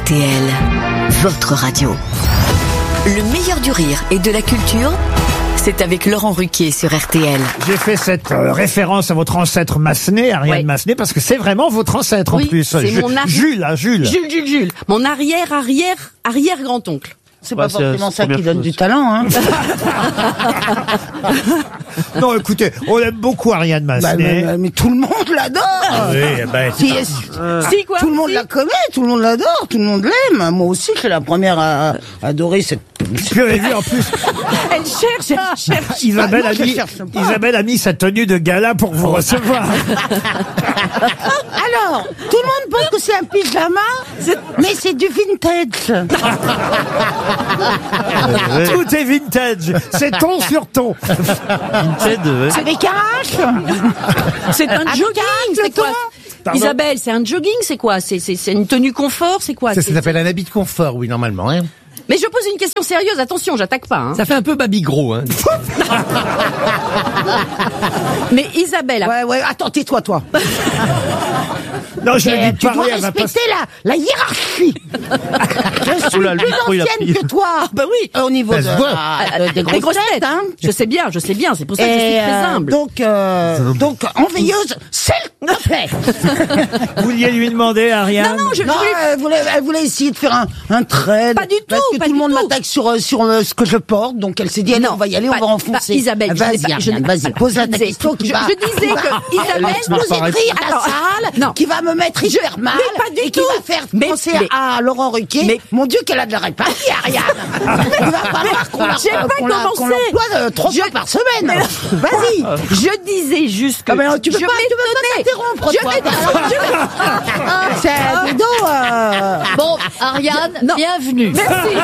RTL, votre radio. Le meilleur du rire et de la culture, c'est avec Laurent Ruquier sur RTL. J'ai fait cette référence à votre ancêtre Massenet, Ariane Massenet, parce que c'est vraiment votre ancêtre en plus. C'est mon Jules. Jules. Mon arrière grand-oncle. C'est pas forcément ça qui donne du talent, hein. Non, écoutez, on aime beaucoup Ariane Massenet. Mais tout le monde l'adore. Si, quoi. Tout le monde la connaît, tout le monde l'adore, tout le monde l'aime. Moi aussi, je suis la première à adorer cette... Puis vous avez vu en plus, Elle cherche. Isabelle a mis sa tenue de gala pour vous recevoir. Alors, tout le monde pense que c'est un pyjama, mais c'est du vintage. Tout est vintage. C'est ton sur ton. C'est des caraches. C'est un jogging, c'est quoi? Pardon. Isabelle, c'est un jogging, c'est quoi? C'est une tenue confort, c'est quoi? Ça s'appelle un habit de confort, oui, normalement. Hein. Mais je pose une question sérieuse, attention, j'attaque pas. Hein. Ça fait un peu Baby Gros. Hein. Mais Isabelle... Ouais, attends, tais-toi, toi. Non, je vais Tu dois parler, elle va pas... respecter la hiérarchie. Je suis plus ancienne que toi. Bah oui. Au niveau des grosses têtes, hein. Je sais bien, c'est pour ça que je suis très humble. Donc, en veilleuse, s'il te plaît. Vous vouliez lui demander, Ariane? Non, Elle voulait essayer de faire un trade. Pas du tout, parce que pas tout le du monde tout. m'attaque sur ce que je porte, donc elle s'est dit, allez, on va y aller, on va enfoncer. Isabelle, vas-y, Ariane, vas-y, pose la question qui va... Je disais que Isabelle... exploser de rire la salle, qui va me mettre hyper mal, mais pas du et qui tout. va faire penser à Laurent Ruquier. Mon Dieu, qu'elle a de la répartie, Ariane. Il va falloir qu'on l'emploie 3 fois par semaine. Vas-y. Je disais juste que... Tu peux pas m'interrompre, toi. C'est Dodo. Bon, Ariane, bienvenue. Merci.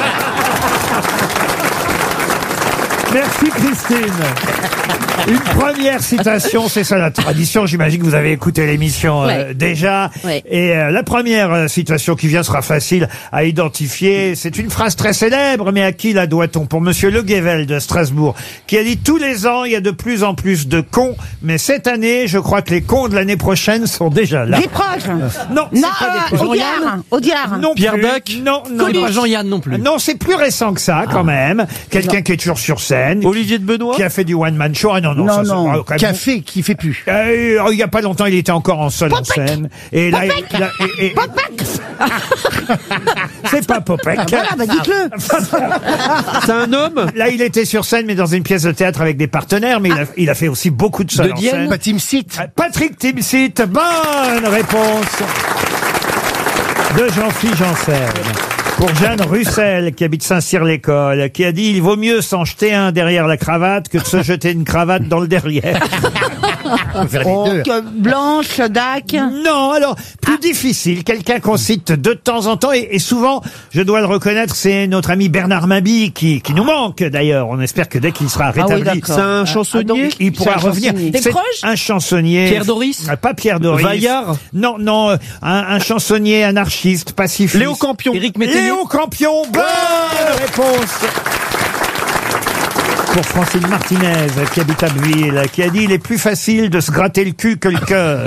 Merci Christine. Une première citation, c'est ça la tradition. J'imagine que vous avez écouté l'émission déjà. Ouais. Et la première citation qui vient sera facile à identifier. C'est une phrase très célèbre, mais à qui la doit-on? Pour Monsieur Le Guével de Strasbourg, qui a dit: tous les ans, il y a de plus en plus de cons, mais cette année, je crois que les cons de l'année prochaine sont déjà là. Des proches. Non, c'est pas des proches. Audiard. Non, Pierre plus. Dac. Non, Pas Jean-Yann non plus. Non, c'est plus récent que ça, quand même. Quelqu'un qui est toujours sur scène. Olivier de Benoît. Qui a fait du one-man show. Ah non, ça, quand même... Qui fait plus. Il y a pas longtemps, il était encore en seul en scène. Et là, c'est pas Popek. Voilà, bah dites-le. C'est un homme. Là, il était sur scène, mais dans une pièce de théâtre avec des partenaires, mais il a fait aussi beaucoup de seul en scène. Pas Timsit. Patrick Timsit, bonne réponse de Jean-Philippe Janssen. Pour Jeanne Russell, qui habite Saint-Cyr-l'École, qui a dit: il vaut mieux s'en jeter un derrière la cravate que de se jeter une cravate dans le derrière. Blanche, Dac. Non, alors, plus difficile, quelqu'un qu'on cite de temps en temps, et souvent, je dois le reconnaître, c'est notre ami Bernard Mabille, qui nous manque d'ailleurs. On espère que dès qu'il sera rétabli, c'est un chansonnier. il pourra revenir. Des C'est proches un chansonnier. Pierre Doris. Pas Pierre Doris. Vaillard. Non, un chansonnier anarchiste, pacifiste. Léo Campion. Éric Métayer. Léo Campion, bonne réponse pour Francine Martinez, qui habite à Buille, qui a dit: il est plus facile de se gratter le cul que le cœur.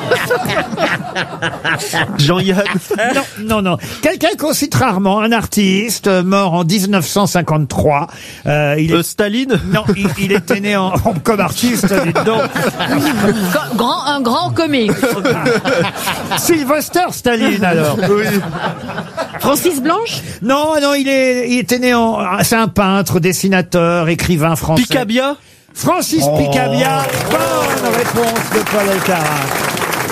Jean-Yann. Non. Quelqu'un qu'on cite rarement, un artiste mort en 1953. Staline. Non, il était né comme artiste, dites donc. Un grand comique. Sylvester Staline, alors. Oui. Francis Blanche? Non, il était né c'est un peintre, dessinateur, écrivain français. Picabia. Francis Picabia. Bonne réponse de Paul Alcarat.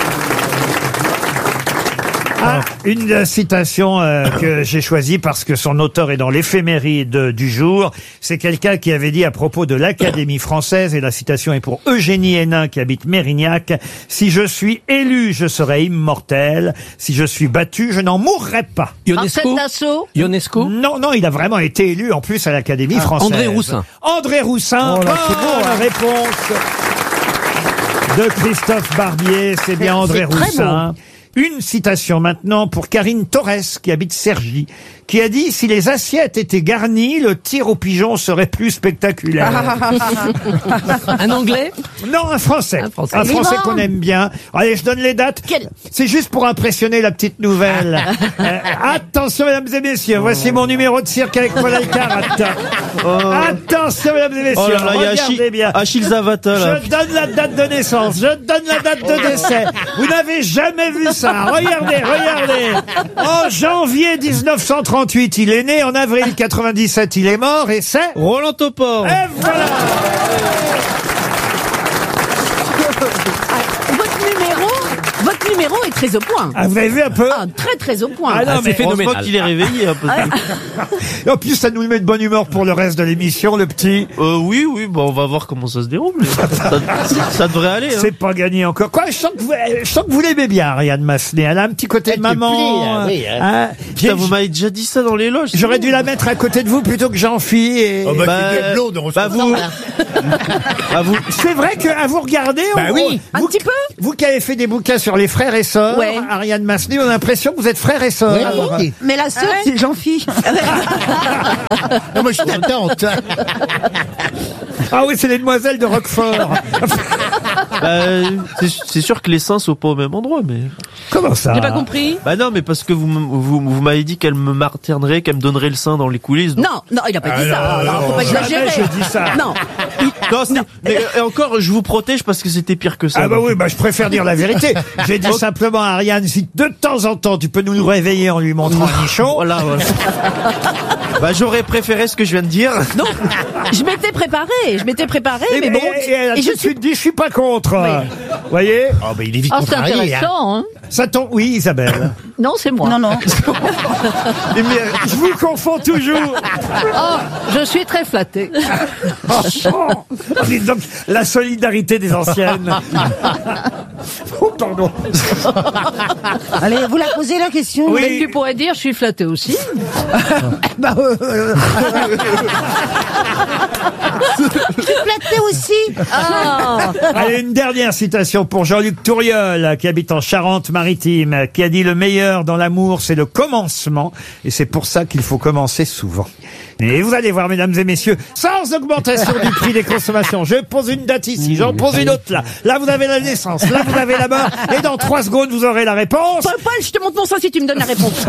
Une citation que j'ai choisie parce que son auteur est dans l'éphéméride du jour. C'est quelqu'un qui avait dit à propos de l'Académie française, et la citation est pour Eugénie Hénin qui habite Mérignac: si je suis élu, je serai immortel. Si je suis battu, je n'en mourrai pas. Ionesco. Non, il a vraiment été élu en plus à l'Académie française. André Roussin. Bonne réponse de Christophe Barbier. C'est bien André Roussin. Une citation maintenant pour Karine Torres, qui habite Cergy, qui a dit « Si les assiettes étaient garnies, le tir au pigeon serait plus spectaculaire. » Un Anglais? Non, un Français. Un Français Vivant. qu'on aime bien. Allez, je donne les dates. C'est juste pour impressionner la petite nouvelle. Attention, mesdames et messieurs, voici mon numéro de cirque avec Paul Alcarat. Attention, mesdames et messieurs, Oh là là, il y a regardez bien. Achille Zavata, là. Je donne la date de naissance, je donne la date de décès. Vous n'avez jamais vu ça. Regardez. En janvier 1938, il est né. En avril 97, il est mort. Et c'est Roland Topor. Et voilà. Votre numéro est très au point. Ah, vous avez vu un peu? Ah, très au point. Ah non, mais C'est phénoménal. Qu'il est réveillé un peu. en plus, ça nous met de bonne humeur pour le reste de l'émission, le petit. Oui, bon, on va voir comment ça se déroule. Ça devrait aller. Hein. C'est pas gagné encore. Quoi, je sens que vous l'aimez bien, Ariane Massenet. Elle a un petit côté de maman. Putain, vous m'avez déjà dit ça dans les loges. J'aurais dû la mettre à côté de vous plutôt que Jean-Phi. Et... Oh vous. C'est vrai qu'à vous regarder, Un petit peu. vous qui avez fait des bouquins sur les frères et sœurs, Ouais. Ariane Massenet, on a l'impression que vous êtes frères et sœurs. Mais la sœur, c'est Jean-Phi. Non, moi, je suis ta tante. Ah oui, c'est les demoiselles de Roquefort. C'est sûr que les seins sont pas au même endroit, mais. Comment ça? J'ai pas compris. Bah non, mais parce que vous m'avez dit qu'elle me marternerait, qu'elle me donnerait le sein dans les coulisses. donc- Non, il a pas dit ça. Alors, faut pas exagérer. Jamais je dis ça. Non. Non, et encore, je vous protège parce que c'était pire que ça. Ah bah oui, je préfère dire la vérité. J'ai dit simplement à Ariane, si de temps en temps tu peux nous réveiller en lui montrant un nichon. Voilà. Bah j'aurais préféré ce que je viens de dire. Non, je m'étais préparé, mais bon. Et elle a tout de suite dit, je suis pas contre. Vous voyez? Oh, bah, il est vite Ah, c'est contrarié, hein. intéressant, hein. Ça tombe, oui, Isabelle. Non, c'est moi. Non. Mais je vous confonds toujours. Oh, je suis très flattée. Dites donc, la solidarité des anciennes. Oh, pardon. Allez, vous la posez la question. Oui. Mais tu pourrais dire, je suis flattée aussi. Bah, tu flattais aussi. Ah. Allez, une dernière citation pour Jean-Luc Touriol, qui habite en Charente-Maritime, qui a dit « Le meilleur dans l'amour, c'est le commencement, et c'est pour ça qu'il faut commencer souvent. » Et vous allez voir, mesdames et messieurs, sans augmentation du prix des consommations. Je pose une date ici, j'en pose une autre là. Là, vous avez la naissance, là, vous avez la mort, et dans 3 secondes, vous aurez la réponse. Paul, je te montre mon sein si tu me donnes la réponse.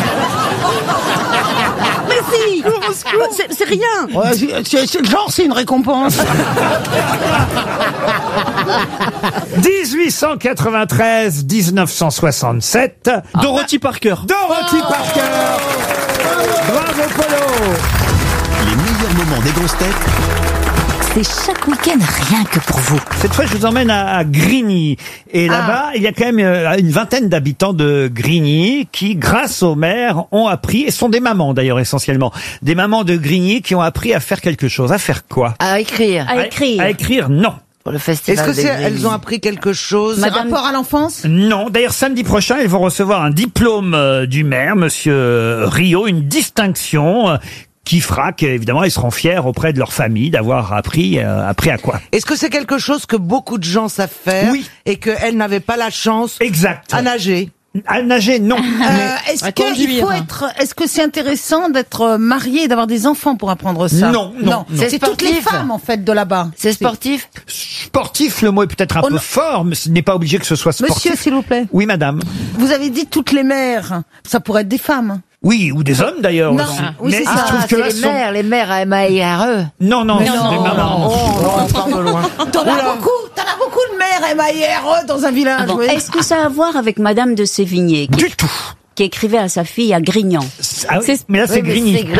Mais si. C'est rien. Ouais, c'est une récompense. 1893, 1967. Dorothy Parker. Dorothy Parker. Bravo, Polo. Les meilleurs moments des grosses têtes C'est chaque week-end rien que pour vous. Cette fois, je vous emmène à Grigny. Et là-bas, il y a quand même une vingtaine d'habitants de Grigny qui, grâce au maire, ont appris, et sont des mamans d'ailleurs essentiellement, des mamans de Grigny qui ont appris à faire quelque chose. À faire quoi? À écrire. À écrire. À écrire, non. Pour le festival. Est-ce que elles ont appris quelque chose? Madame- Rapport à l'enfance? Non. D'ailleurs, samedi prochain, ils vont recevoir un diplôme du maire, monsieur Rio, une distinction qui fera qu'évidemment, ils seront fiers auprès de leur famille d'avoir appris à quoi? Est-ce que c'est quelque chose que beaucoup de gens savent faire? Oui. Et qu'elles n'avaient pas la chance Exact. à nager? À nager, non. Est-ce que c'est intéressant d'être marié et d'avoir des enfants pour apprendre ça? Non. C'est toutes les femmes, en fait, de là-bas. C'est sportif? Sportif, le mot est peut-être un peu fort, mais ce n'est pas obligé que ce soit sportif. Monsieur, s'il vous plaît. Oui, madame. Vous avez dit toutes les mères. Ça pourrait être des femmes. Oui, ou des hommes d'ailleurs Non. aussi. Oui, mais c'est il ça. se trouve que là, ce sont- les mères à M-A-I-R-E. Non, c'est des mamans. On part de loin. T'en as beaucoup de mères MAIRE dans un village. oui. Est-ce que ça a à voir avec Madame de Sévigné Du tout. qui écrivait à sa fille à Grignan? Ah oui, mais là, c'est Grigny. Il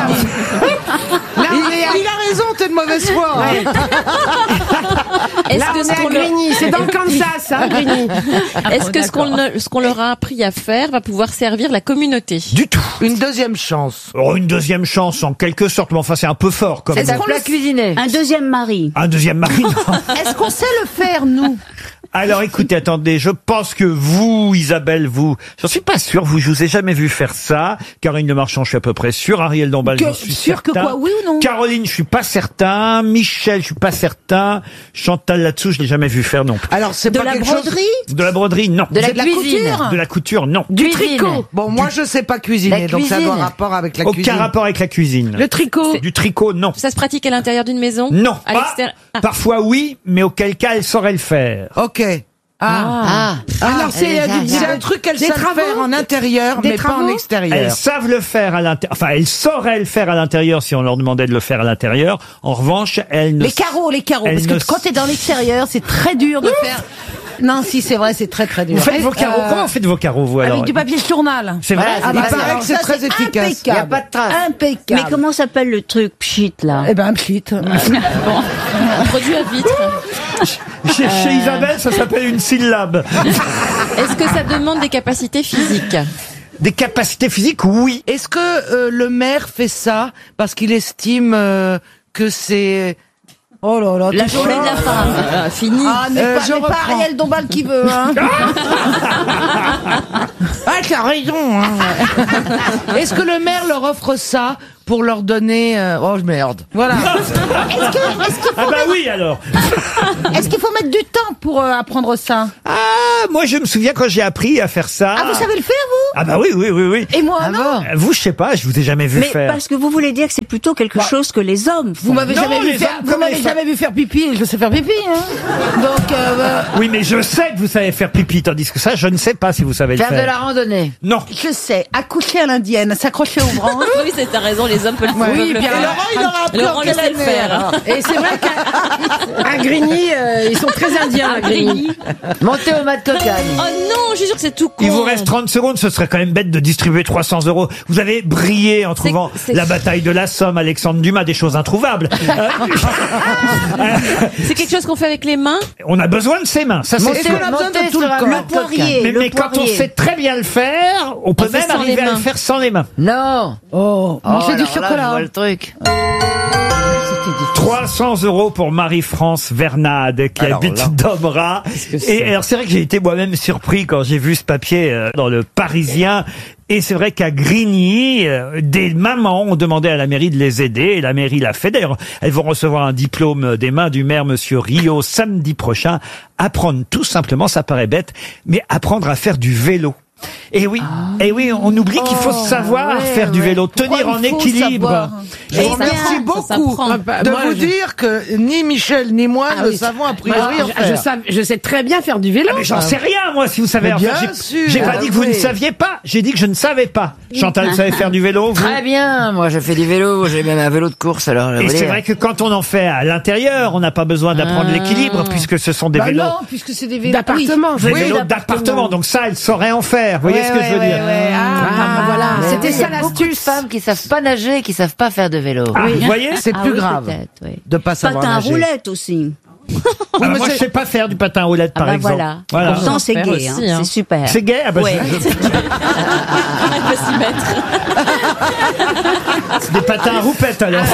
a raison, t'es de mauvaise foi. Est-ce que ce qu'on leur- c'est dans le Kansas, hein, Grigny. Est-ce que ce qu'on leur a appris à faire va pouvoir servir la communauté? Du tout. Une deuxième chance. Oh, une deuxième chance, en quelque sorte, mais enfin, c'est un peu fort comme C'est mot. un plat cuisiné. Un deuxième mari. Un deuxième mari, non. Est-ce qu'on sait le faire, nous? Alors écoutez, attendez, je pense que vous, Isabelle, j'en suis pas sûr, je vous ai jamais vu faire ça. Caroline Le Marchand, je suis à peu près sûr. Ariel Dombal, je suis sûr certain. que quoi, oui ou non? Caroline, je suis pas certain. Michel, je suis pas certain. Chantal là-dessous, je l'ai jamais vu faire non plus. Alors, c'est De pas la quelque chose... broderie? De la broderie, non. De la C'est de la cuisine. couture? De la couture, non. Du Cuisine. tricot? Bon, moi, je sais pas cuisiner, La donc ça doit cuisine. avoir rapport avec la cuisine. Aucun rapport avec la cuisine. Le tricot? Du tricot, non. Ça se pratique à l'intérieur d'une maison? Non, À pas. l'extérieur. Ah. Parfois oui, mais auquel cas elle saurait le faire. Ok. Ah. Alors c'est C'est un truc qu'elles Des savent travaux faire en intérieur, Des mais pas en travaux Elles extérieur. savent le faire à l'intérieur. Enfin, elles sauraient le faire à l'intérieur si on leur demandait de le faire à l'intérieur. En revanche, elles ne... Les carreaux, Elle parce ne que quand t'es dans l'extérieur, c'est très dur de faire. Non, si, c'est vrai, c'est très très dur. Vous faites vos carreaux. Comment vous faites vos carreaux, vous, alors? Avec du papier journal. C'est vrai? Voilà, Il paraît que c'est très efficace. Impeccable. Il y a pas de trace. Impeccable. Mais comment s'appelle le truc pchit là? Eh ben, un pchit. Un produit à vitre. Chez Isabelle, ça s'appelle une syllabe. Est-ce que ça demande des capacités physiques? Des capacités physiques, oui. Est-ce que le maire fait ça parce qu'il estime que c'est... Oh là là, La journée de la femme. Fini. Ah, n'est je pas reprends. Ariel Dombal qui veut, hein. Ah, t'as raison. Hein. Est-ce que le maire leur offre ça pour leur donner... Oh, merde. Voilà. Ah bah oui, alors. Est-ce qu'il faut mettre du temps pour apprendre ça? Ah, moi, je me souviens quand j'ai appris à faire ça. Ah, vous savez le faire, vous? Ah bah oui, oui, oui, oui. Et moi, non? Vous, je sais pas, je vous ai jamais vu Mais faire. parce que vous voulez dire que c'est plutôt quelque chose que les hommes font. Vous m'avez Non, jamais vu les faire, hommes vous comme m'avez les femmes. jamais vu faire pipi, et je sais faire pipi, hein. Donc, Oui, mais je sais que vous savez faire pipi, tandis que ça, je ne sais pas si vous savez le Faire faire. de la randonnée. Non. je sais, accoucher à l'indienne, s'accrocher aux branches. Oui, c'est t'as raison, les hommes peuvent le Oui, faire. bien. Et Laurent, il aura appris Laurent en le quelle sait le année, faire. alors Et c'est vrai qu'à Grigny, ils sont très indiens, à Grigny. Monter au mat de cocagne. Oh non, je suis sûre que c'est tout con. Il vous reste 30 secondes, ce serait quand même bête de distribuer 300 €. Vous avez brillé en trouvant c'est- la bataille de la Somme, Alexandre Dumas, des choses introuvables. C'est quelque chose qu'on fait avec les mains? On a besoin de ses mains, ça c'est Est-ce sûr. qu'on a besoin Monter de tout le sur un corps? mat de cocagne. Poirier, Mais quand on poirier. sait très bien le faire, on peut fait même sans arriver les à le mains. faire sans les mains. Non. Oh, manger du alors là, je chocolat. vois le truc. 300 € pour Marie-France Vernade qui Alors habite là. Domra. Et alors c'est vrai que j'ai été moi-même surpris quand j'ai vu ce papier dans le Parisien. Et c'est vrai qu'à Grigny, des mamans ont demandé à la mairie de les aider et la mairie l'a fait. D'ailleurs, elles vont recevoir un diplôme des mains du maire Monsieur Rio samedi prochain. Apprendre tout simplement, ça paraît bête, mais apprendre à faire du vélo. Et oui, on oublie qu'il faut savoir faire du vélo, tenir en équilibre. Je vous remercie Ça beaucoup s'apprend. de vous dire que ni Michel ni moi ne savons a priori en faire. Je sais très bien faire du vélo. Mais j'en sais rien, moi, si vous savez Mais en bien faire. sûr. J'ai pas Ah dit que vous ne oui. saviez pas. J'ai dit que je ne savais pas. Chantal, vous savez faire du vélo, vous? Très bien. Moi, je fais du vélo. J'ai même un vélo de course, alors. Et c'est vrai que quand on en fait à l'intérieur, on n'a pas besoin d'apprendre l'équilibre puisque ce sont des vélos. Non, puisque c'est des vélos D'appartement, Des oui, vélos d'appartement. Donc ça, elle saurait en faire. Vous voyez ce que je veux dire? Voilà. C'était C'était ça Beaucoup de l'astuce. femmes qui savent pas nager, qui savent pas faire de vélo. Ah, vous voyez? C'est Ah plus oui, grave peut-être, oui. de pas savoir Patin à nager. roulette aussi. Ah, moi, je sais pas faire du patin à roulettes, par Ah bah exemple. voilà. Pourtant, c'est faire gay, aussi, hein. hein. C'est super. C'est gay? Ah bah, Ouais. Elle peut s'y mettre. c'est des patins à roupettes, alors.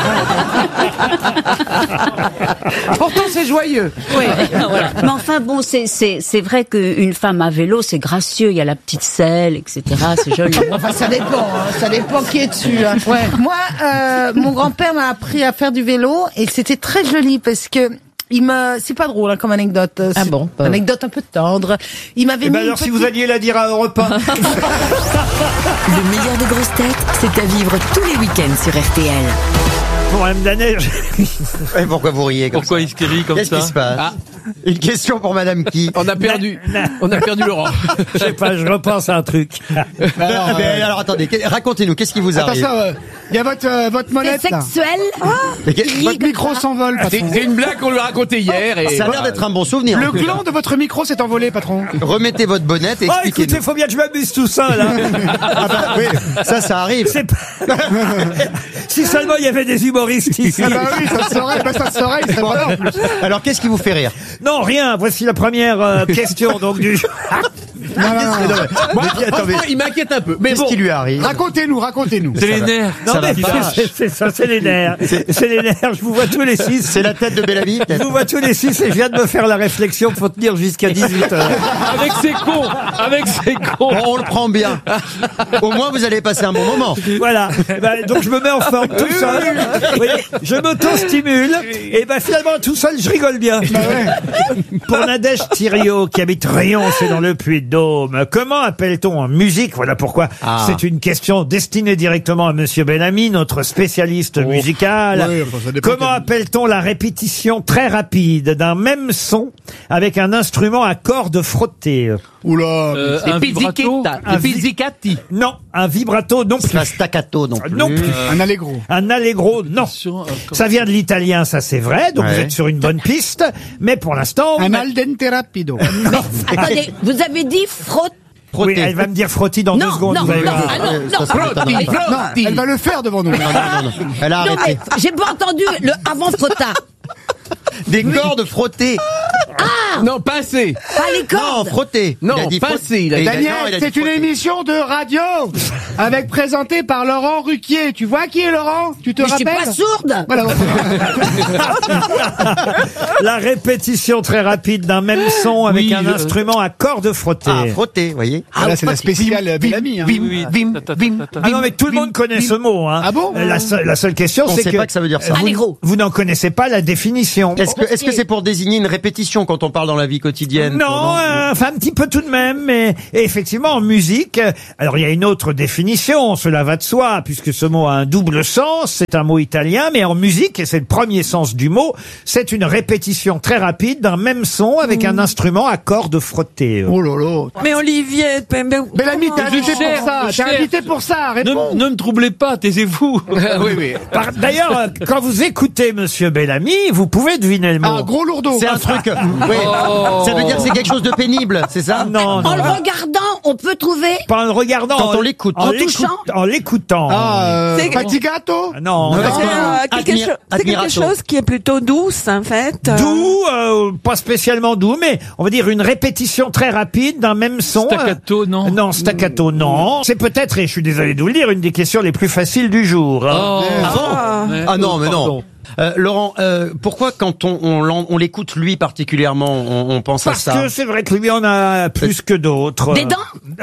Pourtant, c'est joyeux. Mais enfin, bon, c'est vrai qu'une femme à vélo, c'est gracieux. Il y a la petite selle, etc. C'est joli. Enfin, ça dépend qui est dessus. Hein. Moi, mon grand-père m'a appris à faire du vélo et c'était très joli parce que c'est pas drôle hein, comme anecdote. Ah C'est bon, une anecdote un peu tendre. Il m'avait Eh mis ben alors, une si vous petite- alliez la dire à Europe 1. Le meilleur des grosses têtes, c'est à vivre tous les week-ends sur RTL. Pour Mme Danège. Et pourquoi vous riez comme Pourquoi ça il se rit comme Qu'est-ce ça qui se passe Une question pour Madame qui On a perdu Laurent. Je sais pas, je repense à un truc. alors attendez, racontez-nous, qu'est-ce qui vous arrive Attention, il y a votre monette là. sexuel. Votre micro s'envole, patron. C'est une blague qu'on lui a racontée hier. Et Ça a l'air d'être un bon souvenir. Le en tout cas. gland de votre micro s'est envolé, patron. Remettez votre bonnette et Oh, écoutez, expliquez-nous. faut bien que je m'amuse tout ça, là. Ah bah oui, ça arrive. C'est pas- Si seulement il y avait des humoristes ici. Ah bah oui, ça se saurait, il serait pas là en plus. Alors qu'est-ce qui vous fait rire Non, rien. Voici la première question donc du jour. Moi, franchement, il m'inquiète un peu. Mais Qu'est-ce bon. qui lui arrive? Racontez-nous. C'est les nerfs. Non, Ça mais va pas. c'est ça, c'est les nerfs. C'est les nerfs. Je vous vois tous les 6. C'est la tête de Bellamy, Je peut-être. vous vois tous les 6 et je viens de me faire la réflexion qu'il faut tenir jusqu'à 18h. Avec ses cons. Avec ses cons. Bon, on le prend bien. Au moins, vous allez passer un bon moment. Voilà. Donc je me mets en forme tout seul. Vous voyez, je m'auto-stimule et finalement tout seul je rigole bien. Pour Nadège Thiriot qui habite Rion, c'est dans le Puy-de-Dôme. Comment appelle-t-on en musique? Voilà pourquoi c'est une question destinée directement à Monsieur Bellamy, notre spécialiste musical. Ouais, enfin, ça dépend Comment quel- appelle-t-on la répétition très rapide d'un même son avec un instrument à cordes frottées? Oula. Un vibrato. Un Pizzicati. Non, un vibrato non plus. Un staccato non plus. Non plus. Un allegro. Un allegro, non. Ça vient de l'italien, ça c'est vrai, donc Ouais. vous êtes sur une bonne piste, mais pour l'instant... Un al dente rapido. Attendez, vous avez dit frotte. Oui, elle va me dire frotti dans 2 Non, secondes, non, vous allez non, voir. ah non, non. Ça m'étonnerait pas. Non, elle va le faire devant nous. Non. Elle a Non, arrêté. mais j'ai pas entendu le avant frotta. Des cordes frottées. Non, passé. Pas les Non, cordes. frottées. Non, Il a dit passé, frottées. il a dit. Et non, Daniel, il a dit c'est une frottées. émission de radio avec présenté par Laurent Ruquier. Tu vois qui est Laurent? Tu te Mais je suis rappelles? pas sourde. Voilà. La répétition très rapide d'un même son avec Oui, un instrument à cordes frottées. Ah, frottées, vous voyez. Voilà, c'est la spéciale Bellamy. Hein. Ah non, mais tout le monde connaît ce mot. Hein. Ah bon La seule question, On c'est sait que pas que ça veut dire ça. Allegro. vous n'en connaissez pas la définition. Est-ce que c'est pour désigner une répétition quand on parle dans la vie quotidienne? Non, enfin un petit peu tout de même, mais et effectivement en musique, alors il y a une autre définition, cela va de soi, puisque ce mot a un double sens, c'est un mot italien, mais en musique, et c'est le premier sens du mot, c'est une répétition très rapide d'un même son avec un instrument à cordes frottées. Oh là là. Mais Olivier, Bellamy, t'es invité pour ça. T'es invité pour ça. Réponds. Ne me troublez pas, taisez-vous. Oui, oui. D'ailleurs, quand vous écoutez Monsieur Bellamy, vous pouvez deviner le mot. Un gros lourdeau. C'est un truc. Oui. Ça veut dire que c'est quelque chose de pénible, c'est ça? Non, En non, le non. regardant, on peut trouver. Pas en le regardant. Quand on l'écoute. En En l'écoute- touchant. En l'écoutant. C'est- Fatigato. Non. C'est quelque Admirato. chose qui est plutôt douce, en fait. Doux, pas spécialement doux, mais on va dire une répétition très rapide d'un même son. Staccato, non. Non, staccato, non. C'est peut-être, et je suis désolé de vous le dire, une des questions les plus faciles du jour. Oh. Ah non, mais non. Laurent, pourquoi quand on l'écoute lui particulièrement, on pense Parce à ça? que c'est vrai que lui en a plus que d'autres. Des dents.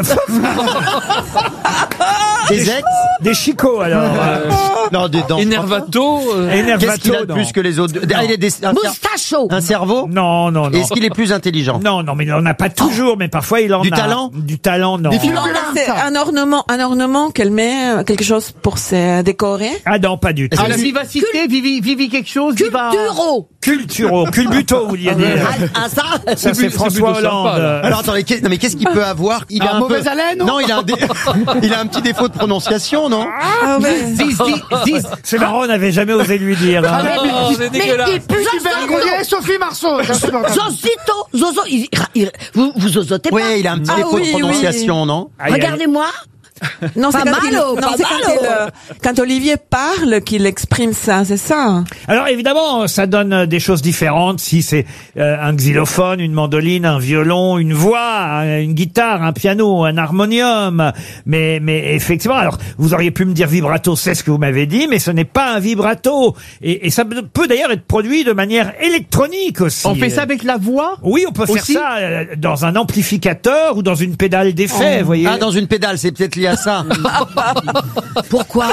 Des ex? Des chicots, alors. Non, des dents. Enervato. Enervato, Qu'est-ce qu'il a de non. plus que les autres? Ah, il a Moustacho. un cerveau? Non, non, non. Est-ce qu'il est plus intelligent? Non, non, mais il en a pas toujours, mais parfois il en Du a. talent? Du talent, non. Des films. Non, là, c'est un ornement qu'elle met, quelque chose pour se décorer. Ah non, pas du tout. Ah, la vivacité, vivi quelque chose. Culturo. Culturo, culbuto, vous vouliez dire. Ah, ça. Ça, c'est François plutôt sympa, Hollande. là. Alors attendez, non mais qu'est-ce qu'il peut avoir? Il a Un mauvais haleine, non? Non, il a il a un petit défaut de prononciation, non? Ah ouais. C'est marrant, on n'avait jamais osé lui dire. hein. Oh, c'est Mais dégueulasse. il pue On dirait Sophie Marceau. Zozito. Zozo. Vous zozotez pas. Oui, il a un petit Ah défaut oui, de prononciation, non? Aïe, aïe. Regardez-moi. Non, c'est Pas quand, mal, il- oh, non, pas c'est mal, quand Olivier parle qu'il exprime ça, c'est ça. Alors évidemment, ça donne des choses différentes si c'est un xylophone, une mandoline, un violon, une voix, une guitare, un piano, un harmonium. Mais effectivement, alors vous auriez pu me dire vibrato, c'est ce que vous m'avez dit, mais ce n'est pas un vibrato. Et ça peut d'ailleurs être produit de manière électronique aussi. On fait ça avec la voix? Oui, on peut faire Aussi ça dans un amplificateur ou dans une pédale d'effet, vous voyez. Ah, dans une pédale, c'est peut-être lié à ça. Pourquoi?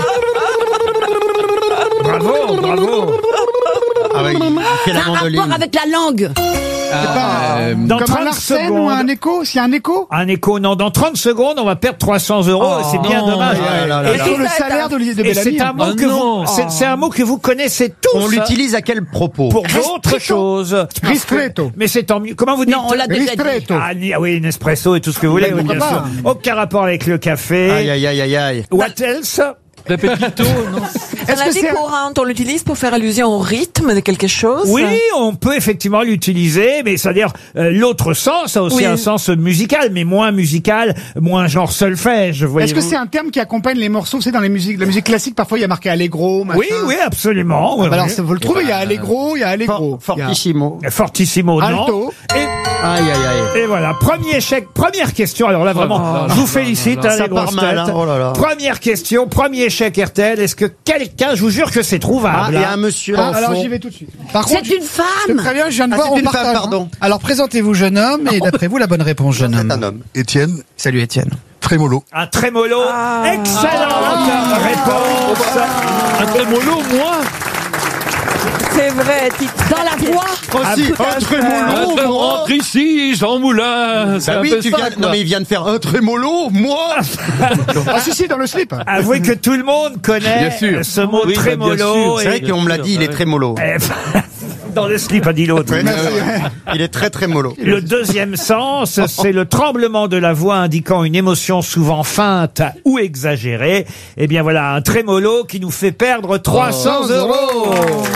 Bravo, bravo. Ah oui, il fait Ça la a un mandoline. rapport avec la langue. Dans Comme 30 un Larsen secondes. ou un écho? S'il y a un écho? Un écho, non, dans 30 secondes, on va perdre 300 €, et c'est bien non. dommage. Ah là là Et là. sur le salaire de Et Bellamy. c'est un mot Ah que non. c'est un mot que vous connaissez tous. On l'utilise à quel propos? pour d'autres choses. Ristretto. Mais c'est tant mieux. Comment vous dites? Non, on l'a déjà dit. Ristretto. Ah oui, Nespresso et tout ce que vous voulez, oui, pourquoi bien pas. sûr. Aucun rapport avec le café. Aïe, aïe, aïe, aïe, aïe. What else? Répétito, non? Est-ce La que vie c'est courante, on l'utilise pour faire allusion au rythme de quelque chose. Oui, on peut effectivement l'utiliser, mais c'est-à-dire l'autre sens a aussi Oui. un sens musical, mais moins musical, moins genre solfège, voyez-vous. Est-ce que c'est un terme qui accompagne les morceaux? C'est dans la musique classique, parfois il y a marqué Allegro, machin. Oui, oui, absolument. Ah, oui, bah alors, oui. ça, vous le trouvez, il y a Allegro, il y a Allegro. Fortissimo. Fortissimo, non. Alto. Et Aïe, aïe, aïe. Et voilà, premier échec, première question. Alors là, vraiment, je vous félicite, hein, Ça les grosses part mal, têtes. hein. Oh là là. Première question, premier échec RTL. Est-ce que quelqu'un, je vous jure que c'est Ah, trouvable. il y a hein. un monsieur en Alors fond. j'y vais tout de suite. Par contre, C'est une je femme. très bien, je viens de Ah, voir, c'est on une femme, partage. pardon. Alors présentez-vous jeune homme et d'après vous la bonne réponse jeune homme. C'est un homme. Étienne Salut Étienne. Trémolo. Un trémolo. Excellente réponse. Un trémolo, moi. C'est vrai, dans la voix. Aussi, un trémolo, moi. Rentre ici, Jean Moulin. C'est Bah un oui, peu tu ça, viens, quoi. non mais il vient de faire un trémolo, moi. Ah si, dans le slip. Avouez que tout le monde connaît Bien sûr. ce mot Oui, bah, bien trémolo. sûr. C'est vrai qu'on me l'a dit, il est trémolo. Dans le slip, a dit l'autre. Il est très trémolo. Le deuxième sens, c'est le tremblement de la voix indiquant une émotion souvent feinte ou exagérée. Eh bien voilà, un trémolo qui nous fait perdre 300 €.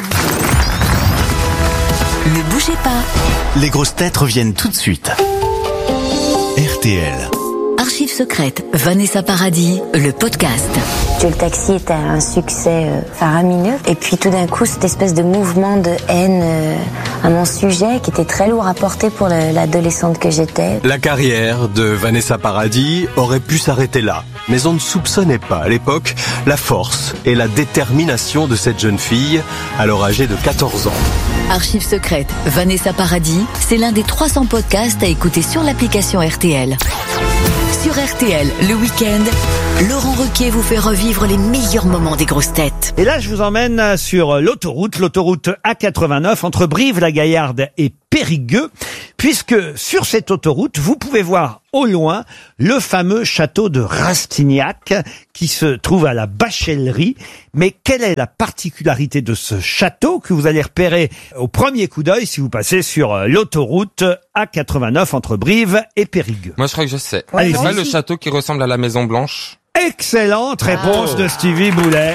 Ne bougez pas. Les grosses têtes reviennent tout de suite. RTL. Archives secrètes, Vanessa Paradis, le podcast. Que le taxi était un succès faramineux. Et puis tout d'un coup, cette espèce de mouvement de haine à mon sujet qui était très lourd à porter pour l'adolescente que j'étais. La carrière de Vanessa Paradis aurait pu s'arrêter là. Mais on ne soupçonnait pas à l'époque la force et la détermination de cette jeune fille, alors âgée de 14 ans. Archives secrètes, Vanessa Paradis, c'est l'un des 300 podcasts à écouter sur l'application RTL. Sur RTL, le week-end, Laurent Ruquier vous fait revivre les meilleurs moments des grosses têtes. Et là, je vous emmène sur l'autoroute A89 entre Brive-la-Gaillarde et Périgueux, puisque sur cette autoroute, vous pouvez voir au loin le fameux château de Rastignac qui se trouve à la Bachellerie. Mais quelle est la particularité de ce château que vous allez repérer au premier coup d'œil si vous passez sur l'autoroute A89 entre Brive et Périgueux? Moi, je crois que je sais. Allez-y. C'est pas le château qui ressemble à la Maison Blanche? Excellente réponse de Stevie Boulet.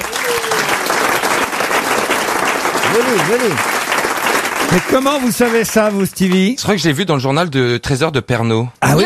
Joli. Mais comment vous savez ça, vous, Stevie? Je crois que je l'ai vu dans le journal de Trésor de Pernod. Ah oui?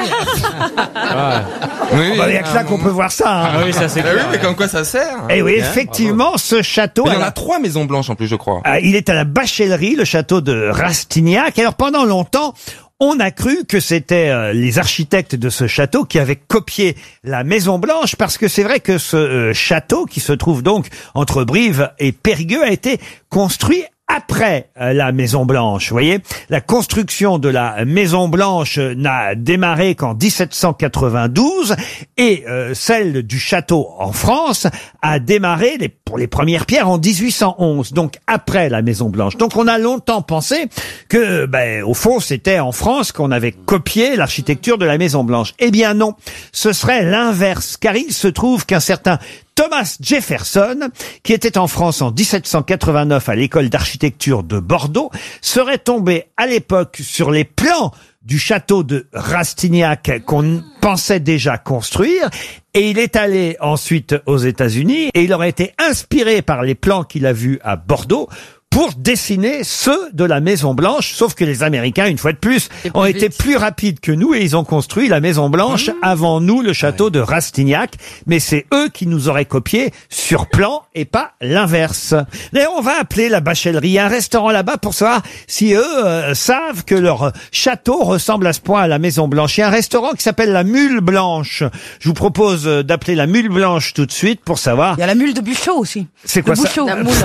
Oui, Il n'y a que là qu'on peut voir ça. Hein. Ah oui, ça c'est Ah oui, mais comme quoi ça sert. Et oui, effectivement, ce château... Mais il y en à a la- 3 Maisons Blanches en plus, je crois. Il est à la Bachellerie, le château de Rastignac. Alors pendant longtemps, on a cru que c'était les architectes de ce château qui avaient copié la Maison Blanche, parce que c'est vrai que ce château, qui se trouve donc entre Brive et Périgueux, a été construit après la Maison Blanche. Vous voyez, la construction de la Maison Blanche n'a démarré qu'en 1792 et celle du château en France a démarré pour les premières pierres en 1811, donc après la Maison Blanche. Donc on a longtemps pensé que, au fond, c'était en France qu'on avait copié l'architecture de la Maison Blanche. Eh bien non, ce serait l'inverse, car il se trouve qu'un certain Thomas Jefferson, qui était en France en 1789 à l'école d'architecture de Bordeaux, serait tombé à l'époque sur les plans du château de Rastignac qu'on pensait déjà construire, et il est allé ensuite aux États-Unis et il aurait été inspiré par les plans qu'il a vus à Bordeaux pour dessiner ceux de la Maison Blanche, sauf que les Américains, une fois de plus, ont été plus rapides que nous et ils ont construit la Maison Blanche avant nous, le château de Rastignac. Mais c'est eux qui nous auraient copié sur plan et pas l'inverse. D'ailleurs, on va appeler la Bachellerie. Il y a un restaurant là-bas pour savoir si eux savent que leur château ressemble à ce point à la Maison Blanche. Il y a un restaurant qui s'appelle la Mule Blanche. Je vous propose d'appeler la Mule Blanche tout de suite pour savoir. Il y a la mule de Buchot aussi. C'est quoi De ça? Bouchot. La moule.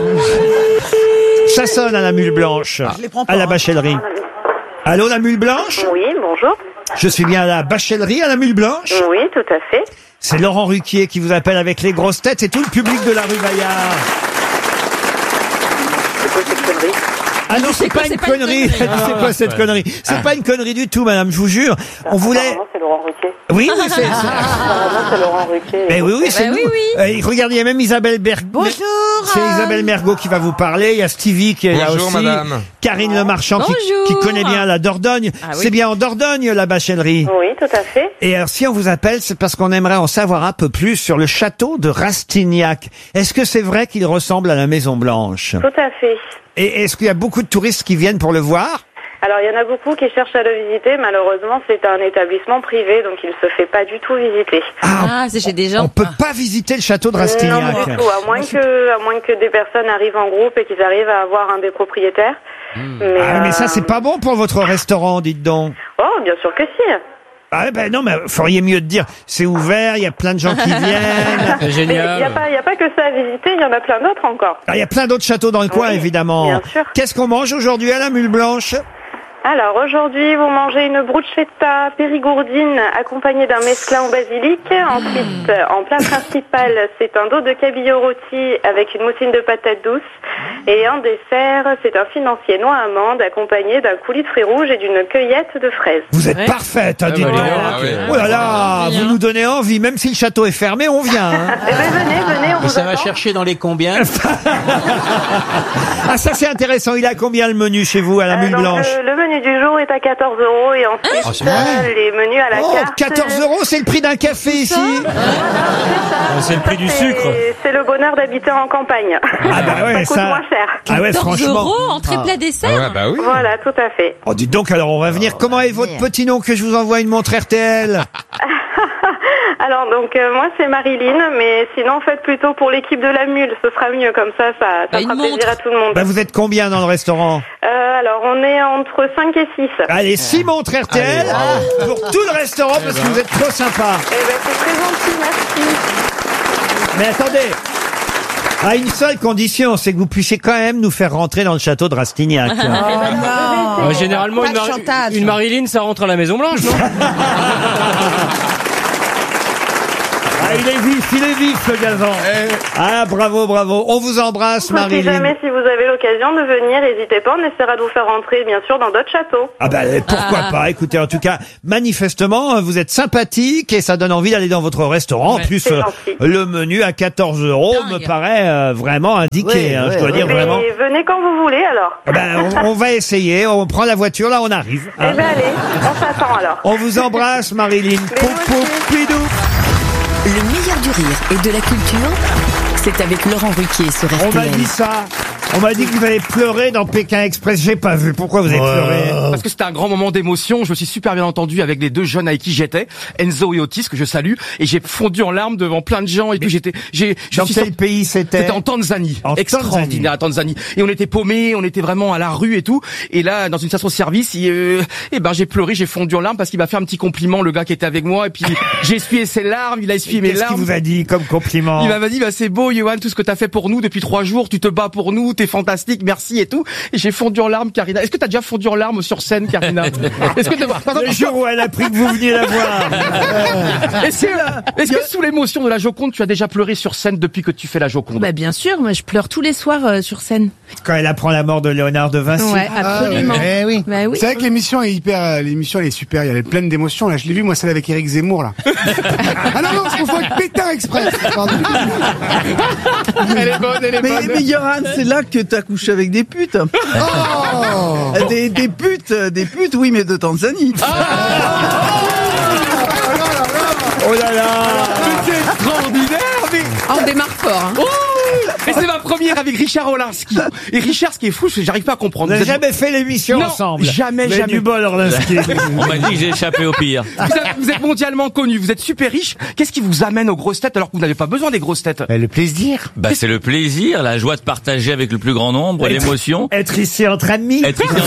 Ça sonne à la Mule Blanche, Je les prends pas, à la Bachellerie. Allô, la Mule Blanche? Oui, bonjour. Je suis bien à la Bachellerie, à la Mule Blanche? Oui, tout à fait. C'est Laurent Ruquier qui vous appelle avec les grosses têtes et tout le public de la rue Bayard. C'est quoi cette connerie? Ah non, c'est pas une connerie. C'est quoi cette connerie? C'est pas une connerie du tout, madame, je vous jure. On voulait... Apparemment, c'est Laurent Ruquier. Oui, oui, c'est... Apparemment, c'est Laurent Ruquier. Mais oui, oui, c'est nous. Regardez, il y a même Isabelle Bergot. Bonjour. C'est Isabelle Mergot qui va vous parler. Il y a Stevie qui est là Bonjour, aussi. madame. Karine Le Marchand qui connaît bien la Dordogne. Ah oui. C'est bien en Dordogne, la Bachellerie. Oui, tout à fait. Et alors, si on vous appelle, c'est parce qu'on aimerait en savoir un peu plus sur le château de Rastignac. Est-ce que c'est vrai qu'il ressemble à la Maison Blanche? Tout à fait. Et est-ce qu'il y a beaucoup de touristes qui viennent pour le voir? Alors, il y en a beaucoup qui cherchent à le visiter. Malheureusement, c'est un établissement privé, donc il se fait pas du tout visiter. Ah, c'est chez des gens. On peut pas visiter le château de Non, Rastignac. du tout. À moins que des personnes arrivent en groupe et qu'ils arrivent à avoir un des propriétaires. Mais ça, c'est pas bon pour votre restaurant, dites donc. Oh, bien sûr que si. Ah ben non, mais feriez mieux de dire, c'est ouvert, il y a plein de gens qui viennent. C'est génial. Il n'y a pas que ça à visiter, il y en a plein d'autres encore. Il y a plein d'autres châteaux dans le coin, évidemment. Bien sûr. Qu'est-ce qu'on mange aujourd'hui à la Mule Blanche? Alors aujourd'hui, vous mangez une bruschetta périgourdine accompagnée d'un mesclin au basilic. Ensuite, en plat principal, c'est un dos de cabillaud rôti avec une moussine de patates douces. Et en dessert, c'est un financier noix amande accompagné d'un coulis de fruits rouges et d'une cueillette de fraises. Vous êtes parfaite, hein, dites donc. Oh là là, vous nous donnez envie. Même si le château est fermé, on vient. Hein. Eh ben venez, on Mais vous ça va attend. chercher dans les combien? Ah, ça c'est intéressant. Il a combien le menu chez vous à la Mule Donc, Blanche? le menu du jour est à 14 € et ensuite les menus à la carte. 14 €, c'est le prix d'un café ici. C'est le prix du sucre. C'est le bonheur d'habiter en campagne. Ah bah ouais, ça coûte moins cher. Ah ouais, 14 franchement. €, entrée plat dessert. Ah ouais, bah oui. Voilà, tout à fait. Oh, dites donc, alors on va venir. Comment est votre petit nom que je vous envoie une montre RTL? Alors donc moi c'est Marilyn, mais sinon faites plutôt pour l'équipe de la Mule, ce sera mieux comme ça fera plaisir à tout le monde. Bah, vous êtes combien dans le restaurant? Alors on est entre 5 et 6. Allez, 6 montres RTL pour tout le restaurant parce que vous êtes trop sympa. Eh ben c'est très gentil, merci. Mais attendez, à une seule condition, c'est que vous puissiez quand même nous faire rentrer dans le château de Rastignac. Généralement, Pas de chantage. une Marilyn, ça rentre à la Maison Blanche, non? Ah, il est vif, le gazon. Ah, bravo. On vous embrasse, Si Marilyn. jamais si vous avez l'occasion de venir, n'hésitez pas, on essaiera de vous faire rentrer bien sûr dans d'autres châteaux. Ah bah pourquoi pas. Écoutez, en tout cas, manifestement, vous êtes sympathique et ça donne envie d'aller dans votre restaurant. En plus, c'est gentil. le menu à 14 € me paraît vraiment indiqué. Je dois dire Mais vraiment. venez quand vous voulez alors. Ah ben, on va essayer. On prend la voiture, là, on arrive. Eh ben allez, on s'attend alors. On vous embrasse, Marilyn. Poupou-pidou. Le meilleur du rire et de la culture, c'est avec Laurent Ruquier sur RTL. On m'a dit ça. On m'a dit que vous avez pleuré dans Pékin Express. J'ai pas vu. Pourquoi vous avez pleuré? Parce que c'était un grand moment d'émotion. Je me suis super bien entendu avec les deux jeunes avec qui j'étais, Enzo et Otis, que je salue. Et j'ai fondu en larmes devant plein de gens. Et puis Dans quel pays c'était? C'était en Tanzanie. Extraordinaire, à Tanzanie. Et on était paumés, on était vraiment à la rue et tout. Et là, dans une station-service, j'ai pleuré, j'ai fondu en larmes parce qu'il m'a fait un petit compliment, le gars qui était avec moi. Et puis, j'ai essuyé ses larmes, il a essuyé mes larmes. Qu'est-ce qu'il vous a dit comme compliment? Il m'a dit, c'est beau, Johan, tout ce que t'as fait pour nous depuis 3 jours, tu te bats pour nous, t'es fantastique, merci et tout. Et j'ai fondu en larmes, Karina. Est-ce que t'as déjà fondu en larmes sur scène, Karina? Est-ce que le jour où elle a pris que vous veniez la voir. Est-ce que sous l'émotion de la Joconde, tu as déjà pleuré sur scène depuis que tu fais la Joconde? Bah bien sûr, moi je pleure tous les soirs sur scène. Quand elle apprend la mort de Léonard de Vinci. Ouais, absolument. Oui. Bah oui. C'est vrai que l'émission est l'émission elle est super, elle est pleine d'émotions. Là, je l'ai vu, moi, celle avec Éric Zemmour, là. Ah non, c'est qu'on faut être Pétain Express. Pardon. Elle est bonne. Mais Yoran, c'est là que t'as couché avec des putes. Oh Des putes, oui, mais de Tanzanie. Oh là là. C'est extraordinaire, mais... On démarre fort. Hein. Et c'est ma première avec Richard Orlinski. Et Richard, ce qui est fou, c'est que j'arrive pas à comprendre. Vous n'avez jamais fait l'émission Non, ensemble? jamais. Du bol, Orlinski. On m'a dit que j'ai échappé au pire. Vous êtes mondialement connu, vous êtes super riche. Qu'est-ce qui vous amène aux grosses têtes alors que vous n'avez pas besoin des grosses têtes? Le plaisir. Bah, c'est le plaisir, la joie de partager avec le plus grand nombre, l'émotion. Être ici entre amis. Être ici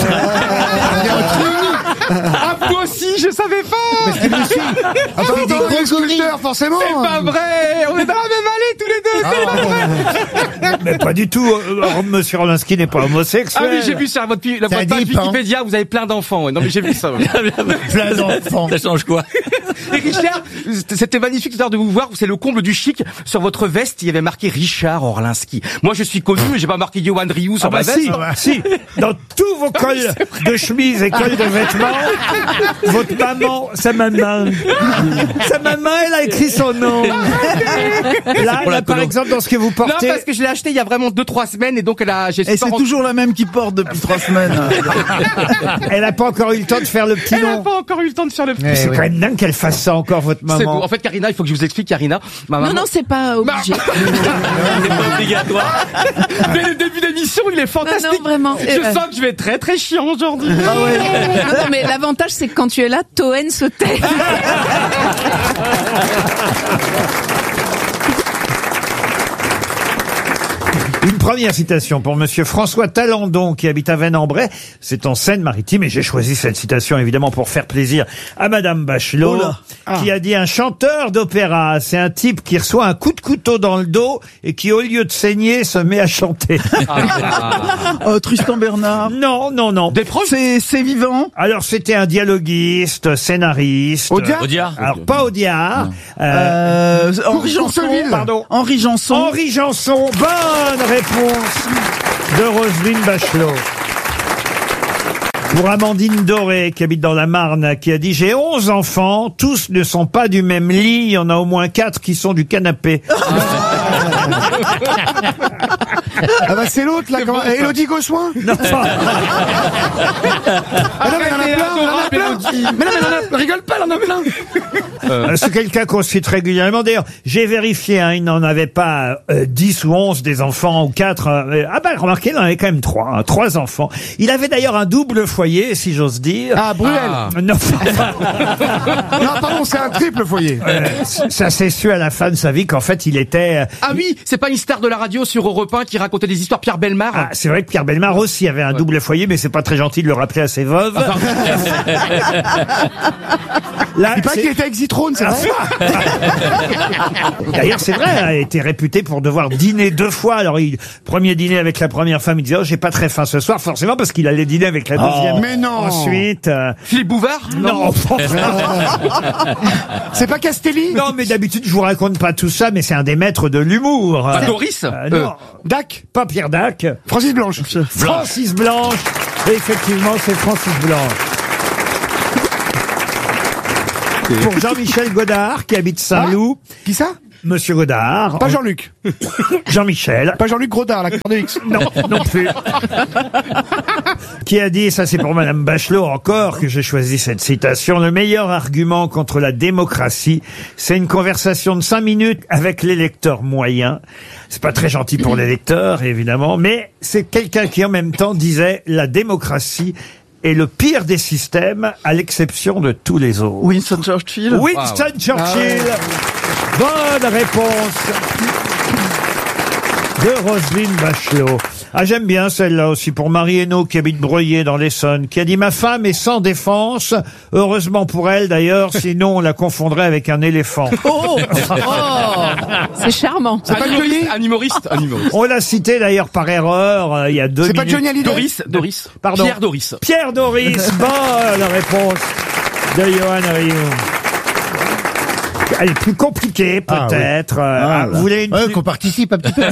Ah, moi aussi, je savais pas! Attends, des gros sculpteurs, forcément. C'est pas vrai! On est dans la même allée tous les deux! C'est pas vrai! Mais pas du tout. Monsieur Orlinski n'est pas homosexuel. Ah oui, j'ai vu sur votre page Wikipédia, vous avez plein d'enfants. Ouais. Non mais j'ai vu ça. Ouais. Plein d'enfants. Ça change quoi? Et Richard, c'était magnifique tout à l'heure de vous voir. C'est le comble du chic. Sur votre veste, il y avait marqué Richard Orlinski. Moi, je suis connu, mais j'ai pas marqué Johan Rioux sur ma veste. Si. Dans tous vos cols de chemise et cols de vêtements, votre maman, sa maman, elle a écrit son nom. Là, par exemple, dans ce que vous portez. Non, parce que je l'ai acheté il y a vraiment 2-3 semaines et donc Et c'est toujours la même qui porte depuis 3 semaines. Elle n'a pas encore eu le temps de faire le petit nom. Elle n'a pas encore eu le temps de faire le petit nom. C'est quand même dingue qu'elle fasse ça encore, votre maman. C'est beau. En fait, Karina, il faut que je vous explique, Karina. Ma maman... Non, c'est pas obligé. C'est pas obligatoire. Dès le début d'émission, il est fantastique. Non, vraiment. Je sens que je vais être très très chiant aujourd'hui. Ah ouais. Non, mais l'avantage, c'est que quand tu es là, Toen se tait. Une première citation pour monsieur François Talandon qui habite à Vennes-en-Bray. C'est en Seine-Maritime et j'ai choisi cette citation évidemment pour faire plaisir à madame Bachelot qui a dit: un chanteur d'opéra, c'est un type qui reçoit un coup de couteau dans le dos et qui au lieu de saigner se met à chanter. Tristan Bernard. Non. Des proches. C'est vivant. Alors c'était un dialoguiste, scénariste. Audiard. Alors pas Audiard. Henri Janson. Pardon. Henri Janson. Henri Janson. Bonne réponse de Roselyne Bachelot. Pour Amandine Doré, qui habite dans la Marne, qui a dit: j'ai 11 enfants, tous ne sont pas du même lit, il y en a au moins 4 qui sont du canapé. Ah bah c'est l'autre là, comment... Élodie Gossuin. Non. Ah non mais il en a plein. Mais non mais rigole pas, il en a plein. C'est quelqu'un qu'on cite régulièrement. D'ailleurs, j'ai vérifié, il n'en avait pas 10 ou 11 des enfants ou 4. Ah bah remarquez, il en avait quand même 3. 3 enfants. Il avait d'ailleurs un double foyer, si j'ose dire. Ah, Bruel. Non. Non, pardon, c'est un triple foyer. Ça s'est su à la fin de sa vie qu'en fait il était... Ah oui, c'est pas une star de la radio sur Europe 1 qui racontait des histoires, Pierre Bellemare. Ah, c'est vrai que Pierre Bellemare aussi avait un double foyer, mais c'est pas très gentil de le rappeler à ses veuves. Là, il paraît qu'il était avec Zitrone, c'est vrai. D'ailleurs, c'est vrai, il a été réputé pour devoir dîner 2 fois. Alors, premier dîner avec la première femme, il disait: oh, j'ai pas très faim ce soir, forcément, parce qu'il allait dîner avec la deuxième. Mais non. Ensuite... Philippe Bouvard. Non. C'est pas Castelli. Non, mais d'habitude, je vous raconte pas tout ça, mais c'est un des maîtres de l'humour. Pas Doris. Non. Dac. Pas Pierre Dac. Francis Blanche. Francis Blanche. Et effectivement, c'est Francis Blanche. Pour Jean-Michel Godard, qui habite Saint-Loup. Qui ça? Monsieur Godard. Pas Jean-Luc. Jean-Michel. Pas Jean-Luc Grodard, l'acteur de X. Non, non plus. Qui a dit, ça c'est pour madame Bachelot encore que j'ai choisi cette citation: le meilleur argument contre la démocratie, c'est une conversation de 5 minutes avec l'électeur moyen. C'est pas très gentil pour l'électeur, évidemment, mais c'est quelqu'un qui en même temps disait: la démocratie est le pire des systèmes, à l'exception de tous les autres. Winston Churchill. Winston Churchill. Bonne réponse de Roselyne Bachelot. Ah, j'aime bien celle-là aussi pour Marie Hainaut qui habite Breuillé dans l'Essonne, qui a dit: ma femme est sans défense. Heureusement pour elle d'ailleurs, sinon on la confondrait avec un éléphant. C'est charmant. C'est pas Un humoriste. On l'a cité d'ailleurs par erreur il y a 2 minutes. C'est pas Johnny Hallyday. Doris. Pardon. Pierre Doris. Pierre Doris. Bonne réponse de Johan Rioux. Elle est plus compliquée, peut-être. Vous voulez une... qu'on participe un petit peu.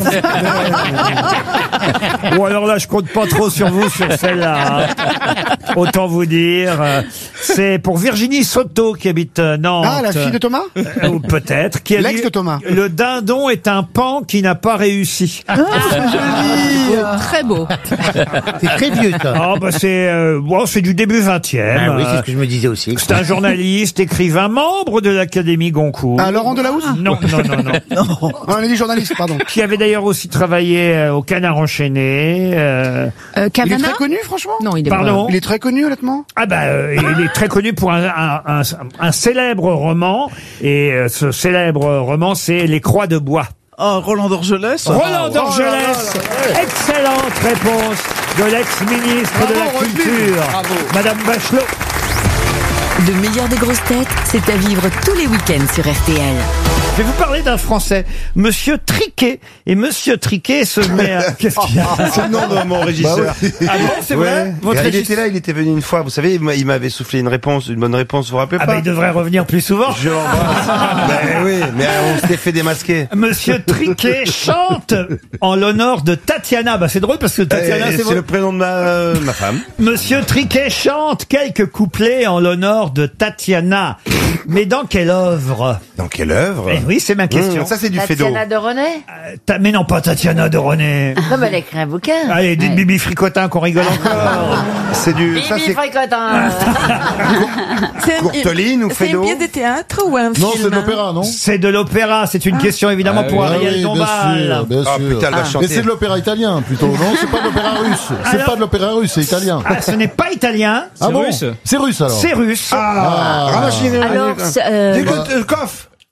Ou alors là, je compte pas trop sur vous sur celle-là. Autant vous dire. C'est pour Virginie Soto qui habite Nantes. Ah, la fille de Thomas. Ou peut-être. Qui a L'ex dit, de Thomas. le dindon est un pan qui n'a pas réussi. Ah, c'est joli. Très beau. C'est très vieux, ça. Ah, bah c'est du début 20e. Ah oui, c'est ce que je me disais aussi. C'est un journaliste, écrivain, membre de l'Académie Goncourt. Ah, Laurent Delahousse. Non. On a dit journaliste, pardon. Qui avait d'ailleurs aussi travaillé au Canard enchaîné. Il est très connu, franchement. Non, il est Pardon. Il est très connu, honnêtement. Ah bah, il est très connu pour un célèbre roman. Et ce célèbre roman, c'est Les Croix de Bois. Oh, Roland d'Orgelès. Roland d'Orgelès. Excellente réponse de l'ex-ministre de la Culture, Madame Bachelot. Le meilleur des grosses têtes, c'est à vivre tous les week-ends sur RTL. Je vais vous parler d'un Français, Monsieur Triquet. Et Monsieur Triquet se met à... Qu'est-ce qu'il y a? C'est le nom de mon régisseur. Bah oui. Ah bon, c'est vrai? Votre Il était là, il était venu une fois. Vous savez, il m'avait soufflé une bonne réponse. Vous vous rappelez pas? Ah bah, il devrait revenir plus souvent. Je l'embrasse. Ben oui, mais on s'était fait démasquer. Monsieur Triquet chante en l'honneur de Tatiana. Bah c'est drôle parce que Tatiana, c'est le prénom de ma femme. Monsieur Triquet chante quelques couplets en l'honneur de Tatiana. Mais dans quelle œuvre? Dans quelle œuvre? Eh oui, c'est ma question. Ça, c'est du Fédo. Tatiana de René. Mais non, pas Tatiana de René. Non, mais elle a écrit un bouquin. Allez, dites Bibi Fricotin qu'on rigole encore. C'est du... Bibi Fricotin. Courteline ou C'est Fédo? une pièce de théâtre ou un film? Non, c'est de l'opéra, non? C'est de l'opéra. C'est une question évidemment pour Ariel Dombal. Bien sûr. Putain, elle va chanter. Mais c'est de l'opéra italien, plutôt. Non, c'est pas de l'opéra russe. C'est pas de l'opéra russe, c'est italien. Ah, ce n'est pas italien. Ah bon? C'est russe, alors. C'est russe. Ramachine. Alors, Koff.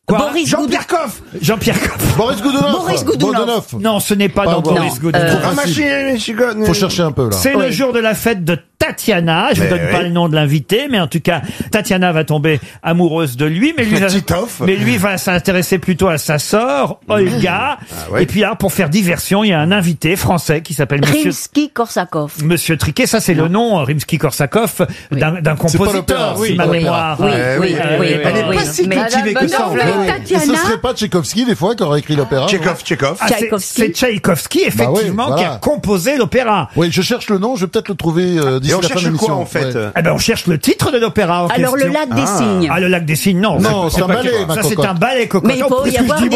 Boris Jean-Pierre Coff. Jean-Pierre Coff. Boris Goudounov. Boris Goudounov. Non, ce n'est pas dans Boris Goudounov. Faut chercher un peu là. C'est le jour de la fête de Tatiana. Je ne donne pas le nom de l'invité, mais en tout cas, Tatiana va tomber amoureuse de lui, mais lui va s'intéresser plutôt à sa sœur, Olga. Et puis là, pour faire diversion, il y a un invité français qui s'appelle Rimsky-Korsakov. Monsieur Triquet. Ça, c'est le nom, Rimsky-Korsakov, d'un compositeur, si ma mémoire. Elle est pas si cultivée que ça. Et ce serait pas Tchaïkovski, des fois, qui aurait écrit l'opéra? Tchekhov. C'est Tchaïkovski, effectivement, qui a composé l'opéra. Oui, je cherche le nom, je vais peut-être le trouver d'ici la fin de l'émission. Quoi, en fait? Eh ben, on cherche le titre de l'opéra en question. Alors, le lac des cygnes. Ah, le lac des cygnes, non. Non, c'est un ballet, ma Ça, cocotte. c'est un ballet, cocotte. Mais il peut y avoir.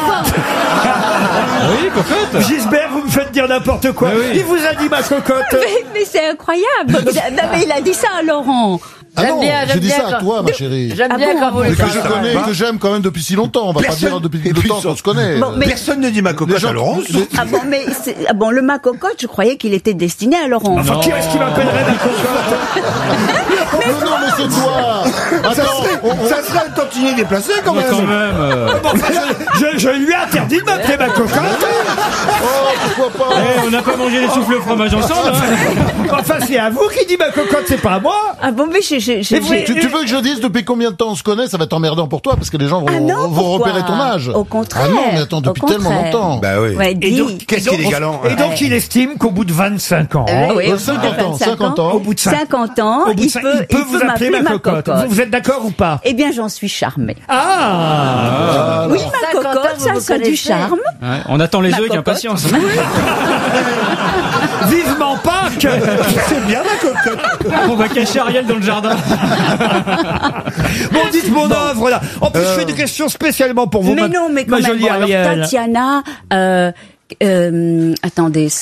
Oui, cocotte. Gisbert, vous me faites dire n'importe quoi. Il vous a dit ma cocotte. Mais c'est incroyable. Non, mais il a dit ça à Laurent. Ah non, j'ai dit ça à toi, ma chérie. J'aime bien quand vous Mais le que faites. je connais, que j'aime quand même depuis si longtemps. On va pas dire depuis le temps qu'on se connaît. Bon, mais- Personne ne dit ma cocotte à Laurent. Le macocotte, je croyais qu'il était destiné à Laurent. Enfin, qui est-ce qui m'appellerait ma cocotte? Non, mais c'est toi. Attends, Ça serait un tantinet déplacé quand même. Je lui ai interdit de m'appeler ma cocotte. pourquoi pas? On n'a pas mangé les souffles au fromage ensemble. Enfin, c'est à vous qui dit ma cocotte, c'est pas à moi. Ah bon, mais Tu veux que je dise depuis combien de temps on se connaît? Ça va être emmerdant pour toi parce que les gens vont repérer ton âge. Au contraire. Ah non, mais attends, depuis tellement longtemps. Bah oui. Ouais, Et donc, Qu'est-ce qu'il est galant. Et donc, il estime qu'au bout de 25 ans, oui, 50 ans. au bout de 50 ans, au bout de il cinq- peut vous appeler ma cocotte. Vous êtes d'accord ou pas? Eh bien, j'en suis charmée. Ah, Oui, ma 50 ans, cocotte, vous ça, vous ça a du connaissez. charme. On attend les Ma œufs avec cocotte. impatience. Vivement Pâques. C'est bien ma cocotte. On va cacher Ariel dans le jardin. Bon, dites mon œuvre là. En plus, je fais des questions spécialement pour vous, Mais non, mais quand ma même. jolie Bon, alors, Ariel. Tatiana, attendez,